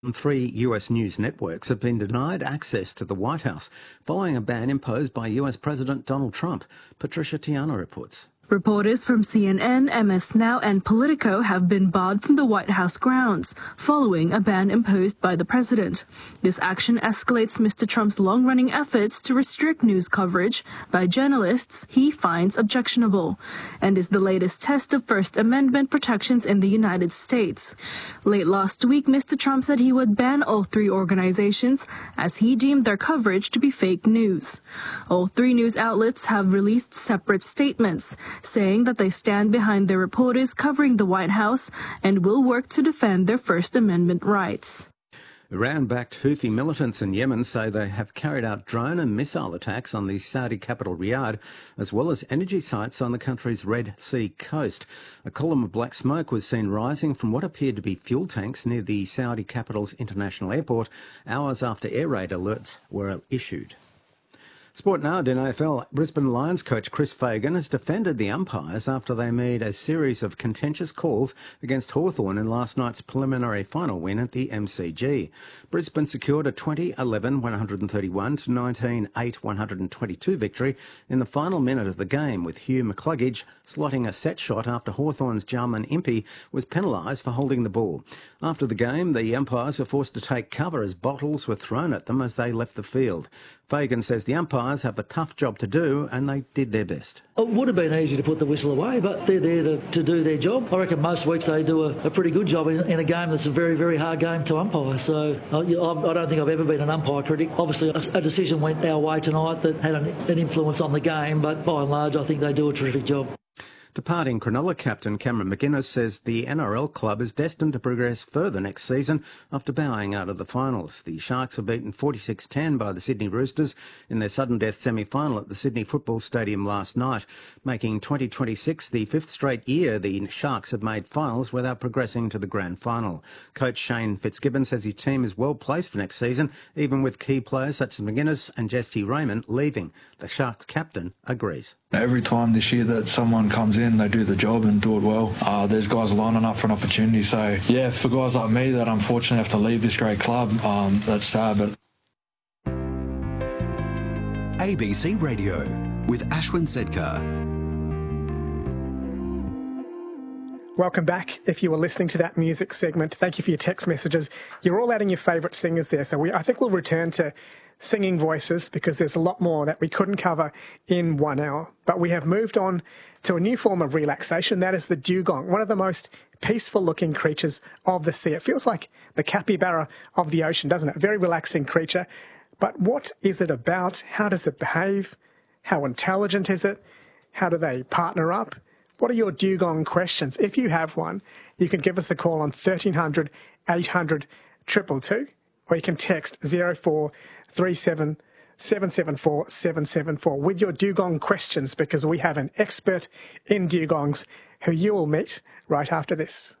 Three US news networks have been denied access to the White House following a ban imposed by US President Donald Trump. Patricia Tiano reports. Reporters from CNN, MS Now and Politico have been barred from the White House grounds following a ban imposed by the president. This action escalates Mr. Trump's long-running efforts to restrict news coverage by journalists he finds objectionable, and is the latest test of First Amendment protections in the United States. Late last week, Mr. Trump said he would ban all three organizations as he deemed their coverage to be fake news. All three news outlets have released separate statements saying that they stand behind their reporters covering the White House and will work to defend their First Amendment rights. Iran-backed Houthi militants in Yemen say they have carried out drone and missile attacks on the Saudi capital Riyadh, as well as energy sites on the country's Red Sea coast. A column of black smoke was seen rising from what appeared to be fuel tanks near the Saudi capital's international airport, hours after air raid alerts were issued. Sport now, in AFL. Brisbane Lions coach Chris Fagan has defended the umpires after they made a series of contentious calls against Hawthorn in last night's preliminary final win at the MCG. Brisbane secured a 20-11-131 to 19-8-122 victory in the final minute of the game, with Hugh McCluggage slotting a set shot after Hawthorn's Jarman Impey was penalised for holding the ball. After the game, the umpires were forced to take cover as bottles were thrown at them as they left the field. Fagan says the umpires have a tough job to do and they did their best. It would have been easy to put the whistle away, but they're there to do their job. I reckon most weeks they do a pretty good job in a game that's a very, very hard game to umpire. So I don't think I've ever been an umpire critic. Obviously, a decision went our way tonight that had an influence on the game, but by and large, I think they do a terrific job. Departing Cronulla captain Cameron McInnes says the NRL club is destined to progress further next season after bowing out of the finals. The Sharks were beaten 46-10 by the Sydney Roosters in their sudden death semi-final at the Sydney Football Stadium last night, making 2026 the fifth straight year the Sharks have made finals without progressing to the grand final. Coach Shane Fitzgibbon says his team is well placed for next season, even with key players such as McInnes and Jesse Raymond leaving. The Sharks captain agrees. Every time this year that someone comes in, they do the job and do it well. There's guys lining up for an opportunity. So, yeah, for guys like me that unfortunately have to leave this great club, that's sad. But ABC Radio with Ashwin Sedkar. Welcome back. If you were listening to that music segment, thank you for your text messages. You're all adding your favourite singers there. So I think we'll return to singing voices because there's a lot more that we couldn't cover in 1 hour. But we have moved on to a new form of relaxation. That is the dugong, one of the most peaceful-looking creatures of the sea. It feels like the capybara of the ocean, doesn't it? A very relaxing creature. But what is it about? How does it behave? How intelligent is it? How do they partner up? What are your dugong questions? If you have one, you can give us a call on 1300 800 222, or you can text 0437 774 774 with your dugong questions, because we have an expert in dugongs who you will meet right after this.